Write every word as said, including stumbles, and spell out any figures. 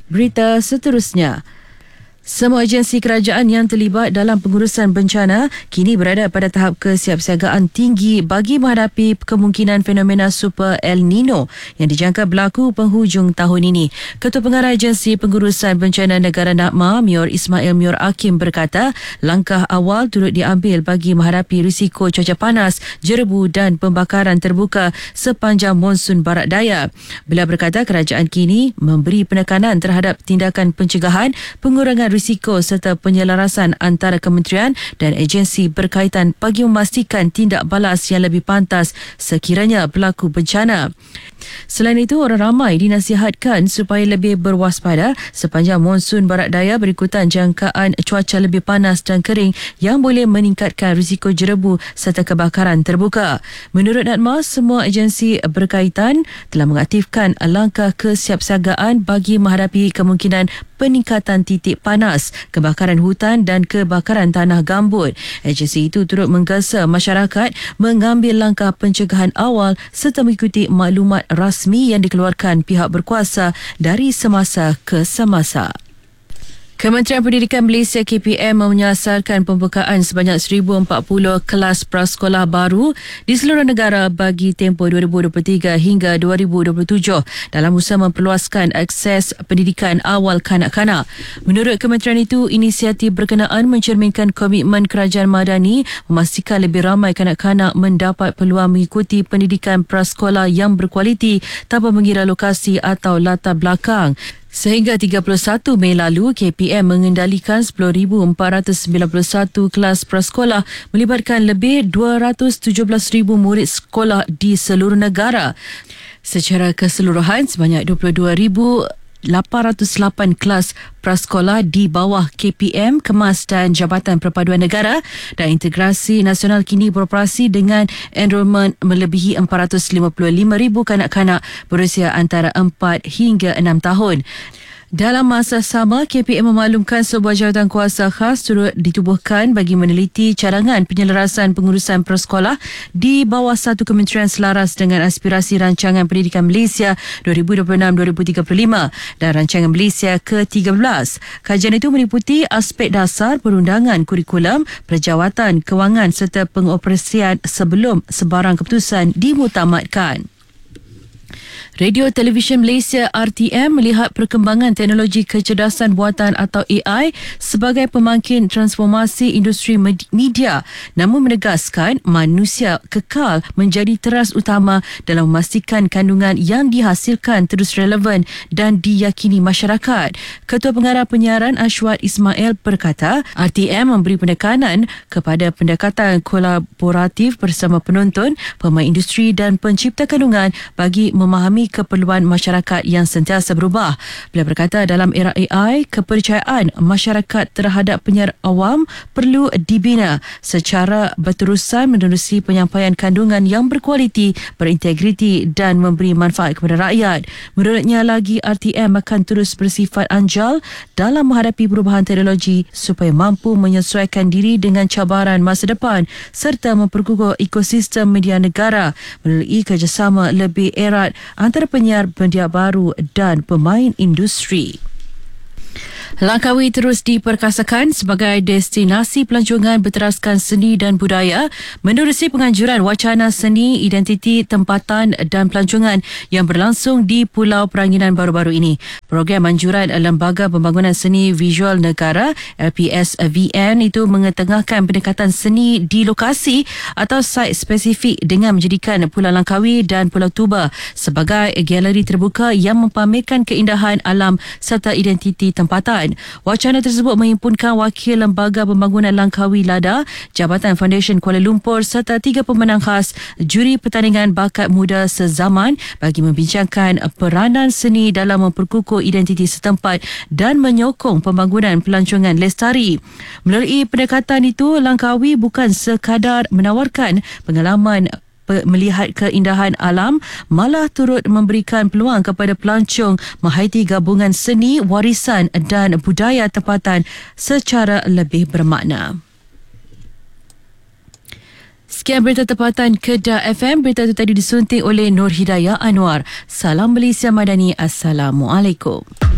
Berita seterusnya. Semua agensi kerajaan yang terlibat dalam pengurusan bencana kini berada pada tahap kesiapsiagaan tinggi bagi menghadapi kemungkinan fenomena Super El Nino yang dijangka berlaku penghujung tahun ini. Ketua Pengarah Agensi Pengurusan Bencana Negara NAPMA, Mior Ismail Mior Akim berkata, langkah awal turut diambil bagi menghadapi risiko cuaca panas, jerebu dan pembakaran terbuka sepanjang monsun barat daya. Beliau berkata kerajaan kini memberi penekanan terhadap tindakan pencegahan, pengurangan risiko serta penyelarasan antara kementerian dan agensi berkaitan bagi memastikan tindak balas yang lebih pantas sekiranya berlaku bencana. Selain itu, orang ramai dinasihatkan supaya lebih berwaspada sepanjang monsun barat daya berikutan jangkaan cuaca lebih panas dan kering yang boleh meningkatkan risiko jerebu serta kebakaran terbuka. Menurut NAPMA, semua agensi berkaitan telah mengaktifkan langkah kesiapsiagaan bagi menghadapi kemungkinan peningkatan titik panas, kebakaran hutan dan kebakaran tanah gambut. Agensi itu turut menggesa masyarakat mengambil langkah pencegahan awal serta mengikuti maklumat rasmi yang dikeluarkan pihak berkuasa dari semasa ke semasa. Kementerian Pendidikan Malaysia K P M menyasarkan pembukaan sebanyak seribu empat puluh kelas prasekolah baru di seluruh negara bagi tempoh dua ribu dua puluh tiga hingga dua ribu dua puluh tujuh dalam usaha memperluaskan akses pendidikan awal kanak-kanak. Menurut kementerian itu, inisiatif berkenaan mencerminkan komitmen kerajaan madani memastikan lebih ramai kanak-kanak mendapat peluang mengikuti pendidikan prasekolah yang berkualiti tanpa mengira lokasi atau latar belakang. Sehingga tiga puluh satu Mei lalu, K P M mengendalikan sepuluh ribu empat ratus sembilan puluh satu kelas prasekolah melibatkan lebih dua ratus tujuh belas ribu murid sekolah di seluruh negara. Secara keseluruhan, sebanyak dua puluh dua ribu lapan ratus lapan kelas prasekolah di bawah K P M, Kemas dan Jabatan Perpaduan Negara dan Integrasi Nasional kini beroperasi dengan enrolment melebihi empat ratus lima puluh lima ribu kanak-kanak berusia antara empat hingga enam tahun. Dalam masa sama, K P M memaklumkan sebuah jawatan kuasa khas turut ditubuhkan bagi meneliti cadangan penyelarasan pengurusan prasekolah di bawah satu kementerian selaras dengan aspirasi Rancangan Pendidikan Malaysia dua ribu dua puluh enam hingga dua ribu tiga puluh lima dan Rancangan Malaysia ke tiga belas. Kajian itu meliputi aspek dasar perundangan kurikulum, perjawatan, kewangan serta pengoperasian sebelum sebarang keputusan dimuktamadkan. Radio Televisyen Malaysia R T M melihat perkembangan teknologi kecerdasan buatan atau A I sebagai pemangkin transformasi industri media, namun menegaskan manusia kekal menjadi teras utama dalam memastikan kandungan yang dihasilkan terus relevan dan diyakini masyarakat. Ketua Pengarah Penyiaran Ashwat Ismail berkata, R T M memberi penekanan kepada pendekatan kolaboratif bersama penonton, pemain industri dan pencipta kandungan bagi memahami keperluan masyarakat yang sentiasa berubah. Beliau berkata dalam era A I, kepercayaan masyarakat terhadap penyiar awam perlu dibina secara berterusan menerusi penyampaian kandungan yang berkualiti, berintegriti dan memberi manfaat kepada rakyat. Menurutnya lagi, R T M akan terus bersifat anjal dalam menghadapi perubahan teknologi supaya mampu menyesuaikan diri dengan cabaran masa depan serta memperkukuh ekosistem media negara melalui kerjasama lebih erat antara penyiar media baru dan pemain industri. Langkawi terus diperkasakan sebagai destinasi pelancongan berteraskan seni dan budaya menerusi penganjuran wacana seni, identiti, tempatan dan pelancongan yang berlangsung di Pulau Peranginan baru-baru ini. Program anjuran Lembaga Pembangunan Seni Visual Negara L P S V N itu mengetengahkan pendekatan seni di lokasi atau site spesifik dengan menjadikan Pulau Langkawi dan Pulau Tuba sebagai galeri terbuka yang mempamerkan keindahan alam serta identiti tempatan. Wacana tersebut menghimpunkan wakil Lembaga Pembangunan Langkawi LADA, Jabatan Foundation Kuala Lumpur serta tiga pemenang khas juri pertandingan bakat muda sezaman bagi membincangkan peranan seni dalam memperkukuh identiti setempat dan menyokong pembangunan pelancongan lestari. Melalui pendekatan itu, Langkawi bukan sekadar menawarkan pengalaman melihat keindahan alam, malah turut memberikan peluang kepada pelancong menghayati gabungan seni, warisan dan budaya tempatan secara lebih bermakna. Sekian berita tempatan Kedah F M. Berita itu tadi disunting oleh Nur Hidayah Anwar. Salam Malaysia Madani. Assalamualaikum.